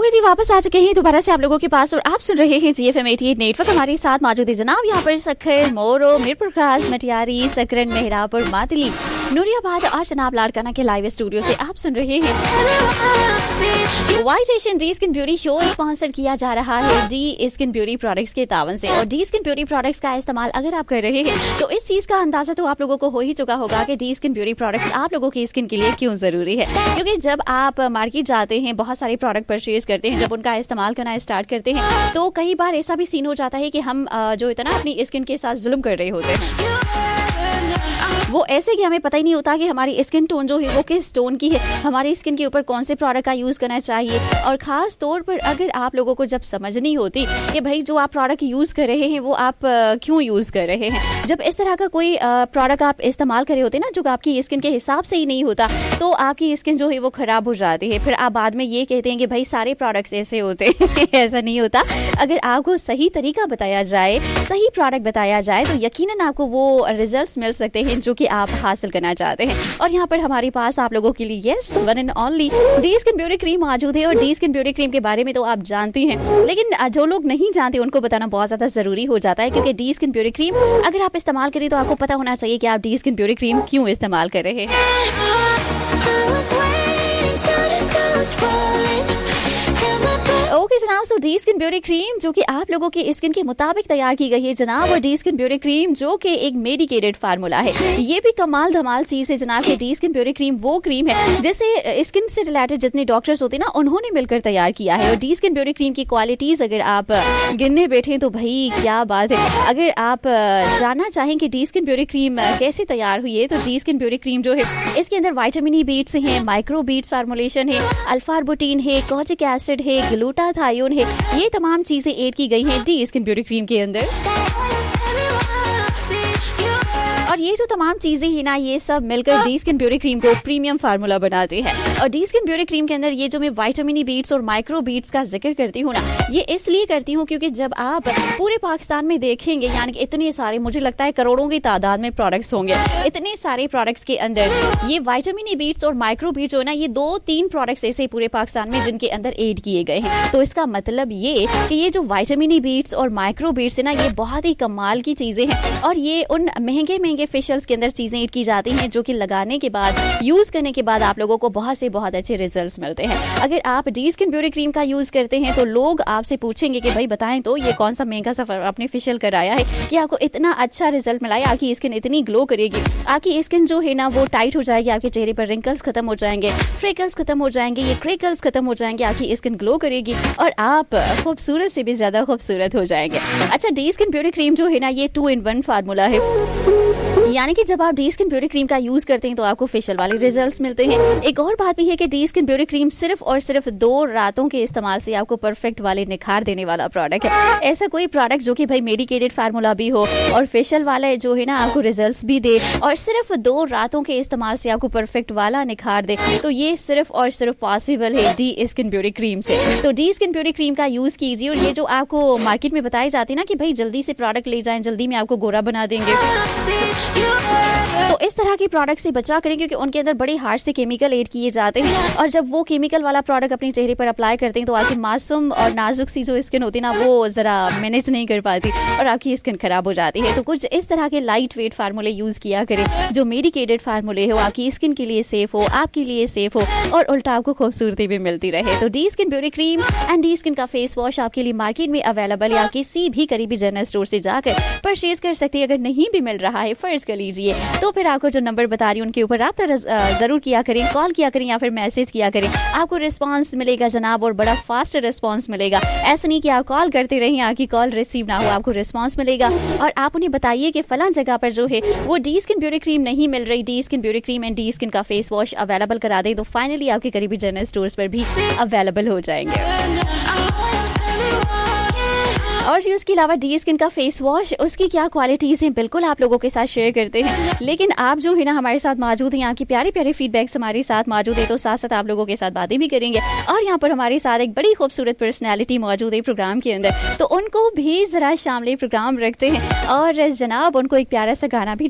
Okay जी, वापस आ चुके हैं दोबारा से आप लोगों के पास और आप सुन रहे हैं GFM 88 नेटवर्क। हमारे साथ मौजूद है जनाब यहाँ पर सखर, मोरो, मीरपुर खास, मटियारी, सकरन, मेहरापुर, मातली, नूरियाबाद और जनाब लाड़काना के लाइव स्टूडियो से आप सुन रहे हैं white Asian D skin beauty show. Sponsor किया जा रहा है डी स्किन ब्यूटी प्रोडक्ट्स के तावन से। और डी स्किन ब्यूटी प्रोडक्ट्स का इस्तेमाल अगर आप कर रहे हैं तो इस चीज का अंदाजा तो आप लोगों को हो ही चुका होगा कि डी स्किन ब्यूटी प्रोडक्ट्स आप लोगों की स्किन के लिए क्यों जरूरी है। क्योंकि जब आप मार्केट जाते हैं, बहुत सारे प्रोडक्ट परचेज करते हैं, जब उनका इस्तेमाल करना स्टार्ट करते हैं तो कई बार ऐसा भी सीन हो जाता है कि हम जो इतना अपनी स्किन के साथ जुल्म कर रहे होते हैं, वो ऐसे कि हमें पता ही नहीं होता कि हमारी स्किन टोन जो है वो किस टोन की है, हमारी स्किन के ऊपर कौन से प्रोडक्ट का यूज करना चाहिए। और खास तौर पर अगर आप लोगों को जब समझ नहीं होती कि भाई जो आप प्रोडक्ट यूज कर रहे हैं वो आप क्यों यूज कर रहे हैं, जब इस तरह का कोई प्रोडक्ट आप इस्तेमाल करे होते ना जो आपकी स्किन के हिसाब से ही नहीं होता, तो आपकी स्किन जो है वो खराब हो जाती है। फिर आप बाद में ये कहते हैं कि भाई सारे प्रोडक्ट्स ऐसे होते हैं ऐसा नहीं होता। अगर आपको सही तरीका बताया जाए, सही प्रोडक्ट बताया जाए तो यकीनन आपको वो रिजल्ट्स मिल सकते हैं जो कि आप हासिल करना चाहते हैं। और यहाँ पर हमारे पास आप लोगों के लिए yes one and only D skin beauty cream मौजूद है। और डी स्किन ब्यूटी क्रीम के बारे में तो आप जानती हैं, लेकिन जो लोग नहीं जानते उनको बताना बहुत ज्यादा जरूरी हो जाता है। क्योंकि डी स्किन ब्यूटी क्रीम अगर आप इस्तेमाल करें तो आपको पता होना चाहिए कि आप डी स्किन ब्यूटी क्रीम क्यों इस्तेमाल कर रहे हैं। ओके जनाब, सो डी स्किन ब्यूटी क्रीम जो कि आप लोगों की स्किन के मुताबिक तैयार की गई है जनाब। और डी स्किन ब्यूटी क्रीम जो कि एक मेडिकेटेड फार्मूला है, ये भी कमाल धमाल चीज है जनाब। डी स्किन ब्यूटी क्रीम वो क्रीम है जैसे स्किन से रिलेटेड जितने डॉक्टर्स होते हैं ना उन्होंने मिलकर तैयार किया है। और डी स्किन ब्यूटी क्रीम की क्वालिटीज अगर आप गिनने बैठे तो भाई क्या बात है। अगर आप जानना चाहें कि डी स्किन ब्यूटी क्रीम कैसे तैयार हुई है तो डी स्किन ब्यूटी क्रीम जो है इसके अंदर विटामिन ई बीट्स हैं, माइक्रो बीट्स फार्मूलेशन है, अल्फा-आर्बुटिन है, कोजिक एसिड है, ग्लूटाथायोन है, ये तमाम चीजें ऐड की गई हैं डी स्किन ब्यूटी क्रीम के अंदर। और ये जो तमाम चीजें हैं ना ये सब मिलकर डी स्किन ब्यूटी क्रीम को प्रीमियम फार्मूला बनाते हैं। और डी स्किन ब्यूटी क्रीम के अंदर ये जो मैं विटामिन ई बीट्स और माइक्रो बीट्स का जिक्र करती हूँ ना, ये इसलिए करती हूँ क्योंकि जब आप पूरे पाकिस्तान में देखेंगे, यानी कि इतने सारे, मुझे लगता है करोड़ों की तादाद में प्रोडक्ट्स होंगे, इतने सारे प्रोडक्ट्स के अंदर ये विटामिन ई बीट्स और माइक्रो बीट्स जो है ना, ये 2-3 प्रोडक्ट्स ऐसे पूरे पाकिस्तान में जिनके अंदर एड किए गए हैं। तो इसका मतलब ये कि ये जो विटामिन ई बीट्स और माइक्रो बीट्स है ना, ये बहुत ही कमाल की चीजें हैं। और ये उन महंगे फेशियल्स के अंदर चीजें ऐड की जाती हैं जो कि लगाने के बाद, यूज करने के बाद आप लोगों को बहुत से बहुत अच्छे रिजल्ट्स मिलते हैं। अगर आप डी स्किन ब्यूटी क्रीम का यूज करते हैं तो लोग आपसे पूछेंगे कि भाई बताएं तो ये कौन सा महंगा सा आपने फेशियल कराया है कि आपको इतना अच्छा रिजल्ट मिला है, आपकी स्किन इतनी ग्लो करेगी, आपकी स्किन जो है ना वो टाइट हो जाएगी, आपके चेहरे पर रिंकल्स खत्म हो जाएंगे, फ्रेकल्स खत्म हो जाएंगे, ये क्रेकल्स खत्म हो जाएंगे, आपकी स्किन ग्लो करेगी और आप खूबसूरत से भी ज्यादा खूबसूरत हो जाएंगे। अच्छा, डी स्किन ब्यूटी क्रीम जो है ना ये 2-in-1 फार्मूला है, यानी कि जब आप डी स्किन ब्यूटी क्रीम का यूज करते हैं तो आपको फेशियल वाले रिजल्ट्स मिलते हैं। एक और बात भी है कि डी स्किन ब्यूटी क्रीम सिर्फ और सिर्फ 2 रातों के इस्तेमाल से आपको परफेक्ट वाले निखार देने वाला प्रोडक्ट है। ऐसा कोई प्रोडक्ट जो कि भाई मेडिकेटेड फार्मूला भी हो और फेशियल वाला जो है ना आपको रिजल्ट्स भी दे और सिर्फ 2 रातों के इस्तेमाल से आपको परफेक्ट वाला निखार दे, तो ये सिर्फ और सिर्फ पॉसिबल है डी स्किन ब्यूटी क्रीम से। तो डी स्किन ब्यूटी क्रीम का यूज कीजिए। और ये जो आपको मार्केट में बताई जाती है ना कि भाई जल्दी से प्रोडक्ट ले जाएं, जल्दी में आपको गोरा बना देंगे, तो इस तरह के प्रोडक्ट से बचा करें क्योंकि उनके अंदर बड़े हार्ड से केमिकल ऐड किए जाते हैं। और जब वो केमिकल वाला प्रोडक्ट अपने चेहरे पर अप्लाई करते हैं तो आपकी मासूम और नाजुक सी जो स्किन होती है ना वो जरा मैनेज नहीं कर पाती और आपकी स्किन खराब हो जाती है। तो कुछ इस तरह के लाइट वेट फार्मूले यूज किया करें जो मेडिकेटेड फार्मूले हो, आपकी स्किन के लिए सेफ हो, आपके लिए सेफ हो और उल्टा आपको खूबसूरती भी मिलती रहे। तो D skin beauty cream and D skin का फेस वॉश आपके लिए मार्केट में अवेलेबल है। आप किसी भी करीबी जनरल स्टोर से जाकर परचेज कर सकते हैं। अगर नहीं भी मिल रहा है, फर्ज कर लीजिए, तो फिर आपको जो नंबर बता रही हूँ उनके ऊपर राब्ता जरूर किया करें, कॉल किया करें या फिर मैसेज किया करें। आपको रिस्पांस मिलेगा जनाब और बड़ा फास्ट रिस्पांस मिलेगा। ऐसा नहीं कि आप कॉल करते रहें, आपकी कॉल रिसीव ना हो, आपको रिस्पांस मिलेगा। और आप उन्हें बताइए कि फलां जगह पर जो है वो डी स्किन ब्यूटी क्रीम नहीं मिल रही, D skin beauty cream and D skin का फेस वॉश अवेलेबल करा दें, तो फाइनली आपके करीबी जनरल स्टोर्स पर भी अवेलेबल हो जाएंगे। और जी उसके अलावा डी स्किन का फेस वॉश, उसकी क्या क्वालिटीज हैं बिल्कुल आप लोगों के साथ शेयर करते हैं। लेकिन आप जो है ना हमारे साथ मौजूद हैं, यहाँ की प्यारे प्यारे फीडबैक्स हमारे साथ मौजूद है, तो साथ साथ आप लोगों के साथ बातें भी करेंगे। और यहाँ पर हमारे साथ एक बड़ी खूबसूरत पर्सनैलिटी मौजूद है प्रोग्राम के अंदर, तो उनको भी जरा शामिल प्रोग्राम रखते हैं और जनाब उनको एक प्यारा सा गाना भी